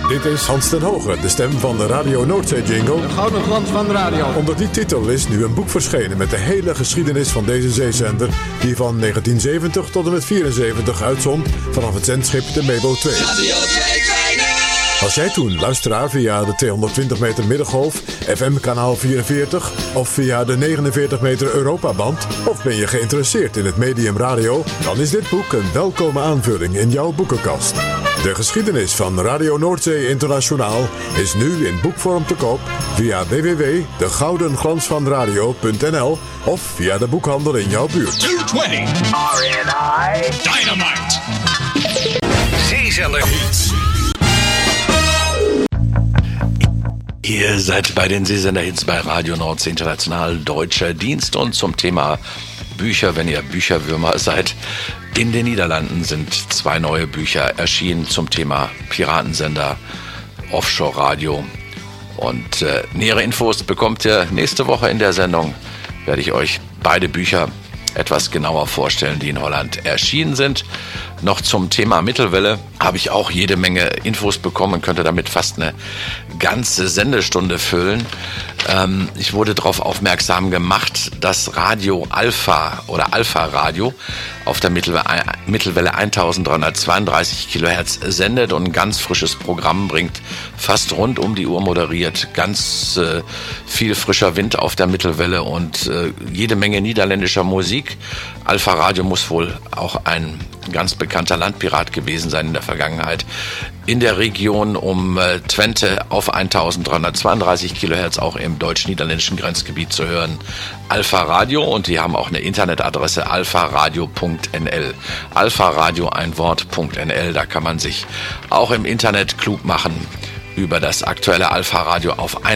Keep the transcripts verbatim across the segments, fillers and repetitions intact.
Dit is Hans ten Hoge, de stem van de Radio Noordzee-jingle. De gouden glans van de radio. Onder die titel is nu een boek verschenen met de hele geschiedenis van deze zeezender, die van negentien zeventig tot en met vierenzeventig uitzond vanaf het zendschip de Mebo twee. Was jij toen luisteraar via de tweehonderdtwintig meter middengolf, F M kanaal vierenveertig of via de negenenveertig meter Europaband? Of ben je geïnteresseerd in het medium radio? Dan is dit boek een welkome aanvulling in jouw boekenkast. De geschiedenis van Radio Noordzee Internationaal is nu in boekvorm te koop via w w w punt de gouden glans van radio punt n l of via de boekhandel in jouw buurt. tweehonderdtwintig R N I Dynamite Zeezender Hits. Ihr seid bei den Seesender-Hits bei Radio Nordsee International Deutscher Dienst und zum Thema Bücher, wenn ihr Bücherwürmer seid. In den Niederlanden sind zwei neue Bücher erschienen zum Thema Piratensender, Offshore-Radio. Und äh, nähere Infos bekommt ihr nächste Woche in der Sendung. Werde ich euch beide Bücher etwas genauer vorstellen, die in Holland erschienen sind. Noch zum Thema Mittelwelle habe ich auch jede Menge Infos bekommen und könnte damit fast eine ganze Sendestunde füllen. Ähm, ich wurde darauf aufmerksam gemacht, dass Radio Alpha oder Alpha Radio auf der Mittelwelle, Mittelwelle eintausenddreihundertzweiunddreißig Kilohertz sendet und ein ganz frisches Programm bringt, fast rund um die Uhr moderiert, ganz äh, viel frischer Wind auf der Mittelwelle und äh, jede Menge niederländischer Musik. Alpha Radio muss wohl auch ein ganz bekannter Landpirat gewesen sein in der Vergangenheit. In der Region um äh, Twente auf eintausenddreihundertzweiunddreißig Kilohertz, auch im deutsch-niederländischen Grenzgebiet zu hören. Alpha Radio, und die haben auch eine Internetadresse alpha radio punkt n l. Alpha Radio, ein Wort, .nl, da kann man sich auch im Internet klug machen über das aktuelle Alpha Radio auf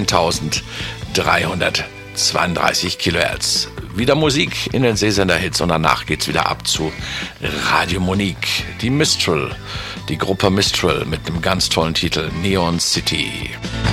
eintausenddreihundertzweiunddreißig Kilohertz. Wieder Musik in den Seesender-Hits und danach geht's wieder ab zu Radio Monique. Die Mistral, die Gruppe Mistral mit einem ganz tollen Titel Neon City.